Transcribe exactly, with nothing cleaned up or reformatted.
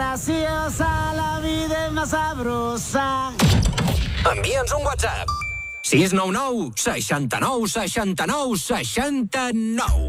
graciosa, la vida es más sabrosa. Envia'ns un WhatsApp. sis nou nou, seixanta-nou, seixanta-nou, seixanta-nou.